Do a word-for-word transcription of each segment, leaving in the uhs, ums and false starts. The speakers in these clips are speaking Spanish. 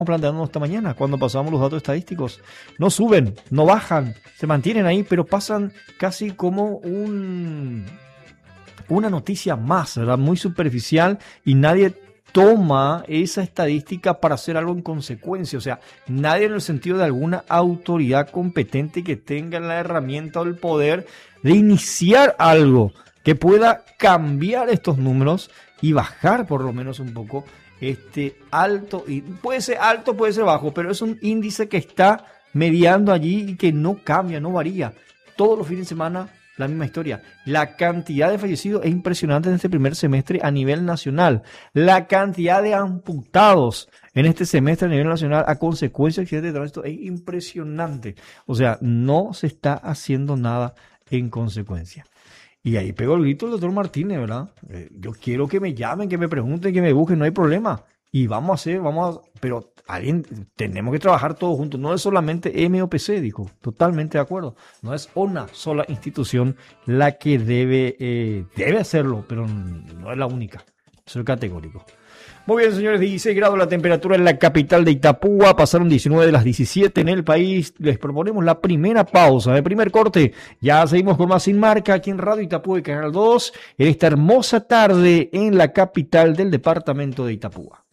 planteándonos esta mañana cuando pasamos los datos estadísticos. No suben, no bajan, se mantienen ahí, pero pasan casi como un, una noticia más, ¿verdad? Muy superficial, y nadie toma esa estadística para hacer algo en consecuencia. O sea, nadie en el sentido de alguna autoridad competente que tenga la herramienta o el poder de iniciar algo que pueda cambiar estos números y bajar por lo menos un poco este alto, y puede ser alto, puede ser bajo, pero es un índice que está mediando allí y que no cambia, no varía. Todos los fines de semana la misma historia. La cantidad de fallecidos es impresionante en este primer semestre a nivel nacional. La cantidad de amputados en este semestre a nivel nacional a consecuencia de accidentes de tránsito es impresionante. O sea, no se está haciendo nada en consecuencia. Y ahí pegó el grito el doctor Martínez, ¿verdad? Eh, yo quiero que me llamen, que me pregunten, que me busquen, no hay problema. Y vamos a hacer, vamos a... Pero alguien, tenemos que trabajar todos juntos. No es solamente M O P C, dijo. Totalmente de acuerdo. No es una sola institución la que debe, eh, debe hacerlo, pero no es la única. Soy categórico. Muy bien, señores, dieciséis grados la temperatura en la capital de Itapúa, pasaron diecinueve de las diecisiete en el país. Les proponemos la primera pausa, el primer corte. Ya seguimos con más Sin Marca aquí en Radio Itapúa y Canal dos, en esta hermosa tarde en la capital del departamento de Itapúa.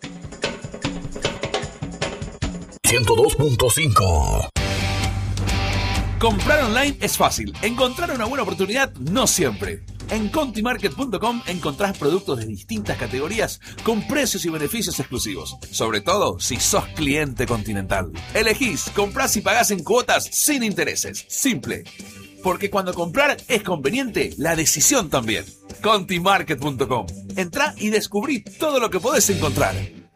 ciento dos punto cinco. Comprar online es fácil, encontrar una buena oportunidad no siempre. En Contimarket punto com encontrás productos de distintas categorías con precios y beneficios exclusivos. Sobre todo si sos cliente Continental. Elegís, comprás y pagás en cuotas sin intereses. Simple. Porque cuando comprar es conveniente, la decisión también. Contimarket punto com. Entrá y descubrí todo lo que podés encontrar.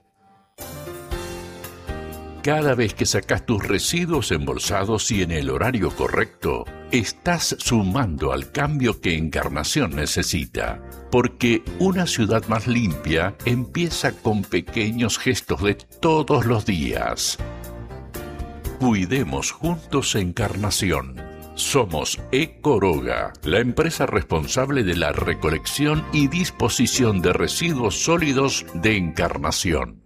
Cada vez que sacas tus residuos embolsados y en el horario correcto, estás sumando al cambio que Encarnación necesita. Porque una ciudad más limpia empieza con pequeños gestos de todos los días. Cuidemos juntos Encarnación. Somos Ecoroga, la empresa responsable de la recolección y disposición de residuos sólidos de Encarnación.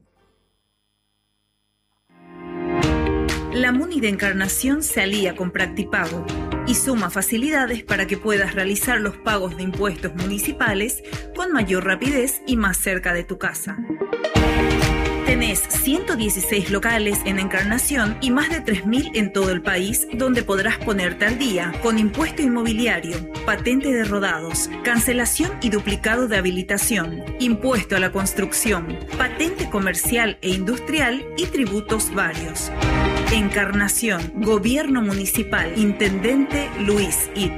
La Muni de Encarnación se alía con Practipago y suma facilidades para que puedas realizar los pagos de impuestos municipales con mayor rapidez y más cerca de tu casa. Tenés ciento dieciséis locales en Encarnación y más de tres mil en todo el país, donde podrás ponerte al día con impuesto inmobiliario, patente de rodados, cancelación y duplicado de habilitación, impuesto a la construcción, patente comercial e industrial y tributos varios. Encarnación, Gobierno Municipal, Intendente Luis It.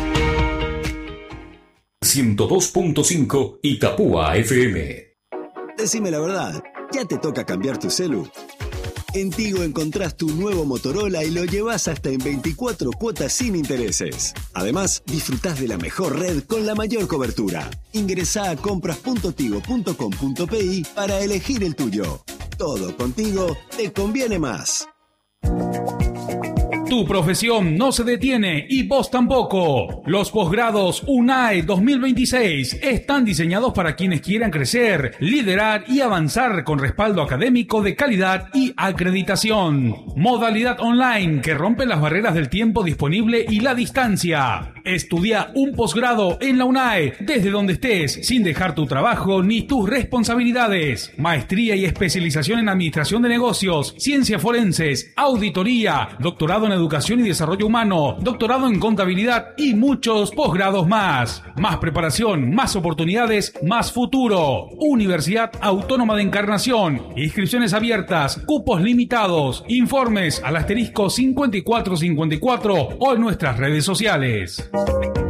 ciento dos punto cinco Itapúa F M. Decime la verdad, ¿ya te toca cambiar tu celu? En Tigo encontrás tu nuevo Motorola y lo llevas hasta en veinticuatro cuotas sin intereses. Además, disfrutás de la mejor red con la mayor cobertura. Ingresá a compras punto tigo punto com punto pi para elegir el tuyo. Todo contigo te conviene más. Tu profesión no se detiene y vos tampoco. Los posgrados UNAE dos mil veintiséis están diseñados para quienes quieran crecer, liderar y avanzar con respaldo académico de calidad y acreditación. Modalidad online que rompe las barreras del tiempo disponible y la distancia. Estudia un posgrado en la UNAE desde donde estés, sin dejar tu trabajo ni tus responsabilidades. Maestría y especialización en administración de negocios, ciencias forenses, auditoría, doctorado en educación y desarrollo humano, doctorado en contabilidad y muchos posgrados más. Más preparación, más oportunidades, más futuro. Universidad Autónoma de Encarnación. Inscripciones abiertas, cupos limitados. Informes al asterisco cincuenta y cuatro cincuenta y cuatro o en nuestras redes sociales.